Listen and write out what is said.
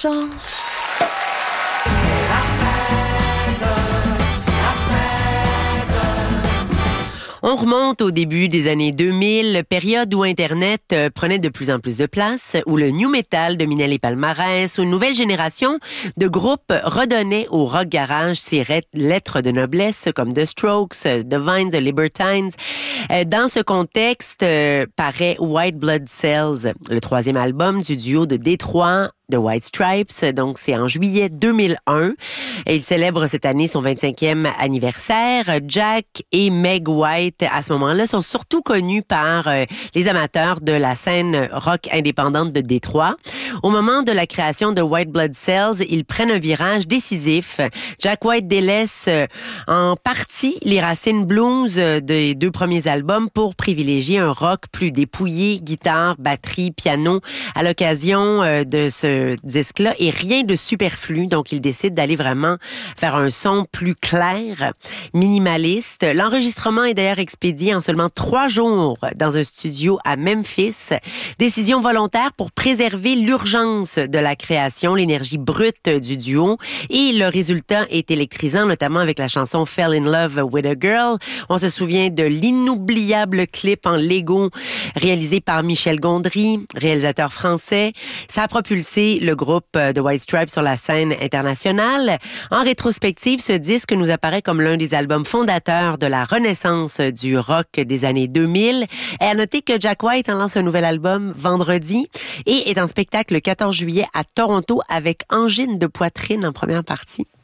chant. On remonte au début des années 2000, période où Internet prenait de plus en plus de place, où le new metal dominait les palmarès, où une nouvelle génération de groupes redonnait au rock garage ses lettres de noblesse, comme The Strokes, The Vines, The Libertines. Dans ce contexte, paraît White Blood Cells, le troisième album du duo de Détroit, The White Stripes, donc c'est en juillet 2001. Et il célèbre cette année son 25e anniversaire. Jack et Meg White, à ce moment-là, sont surtout connus par les amateurs de la scène rock indépendante de Détroit. Au moment de la création de White Blood Cells, ils prennent un virage décisif. Jack White délaisse en partie les racines blues des deux premiers albums pour privilégier un rock plus dépouillé, guitare, batterie, piano, à l'occasion de ce disque-là, et rien de superflu. Donc, il décide d'aller vraiment faire un son plus clair, minimaliste. L'enregistrement est d'ailleurs expédié en seulement 3 jours dans un studio à Memphis. Décision volontaire pour préserver l'urgence de la création, l'énergie brute du duo, et le résultat est électrisant, notamment avec la chanson Fell in Love with a Girl. On se souvient de l'inoubliable clip en Lego réalisé par Michel Gondry, réalisateur français. Ça a propulsé le groupe The White Stripes sur la scène internationale. En rétrospective, ce disque nous apparaît comme l'un des albums fondateurs de la renaissance du rock des années 2000. Et à noter que Jack White en lance un nouvel album vendredi et est en spectacle le 14 juillet à Toronto avec Angine de poitrine en première partie.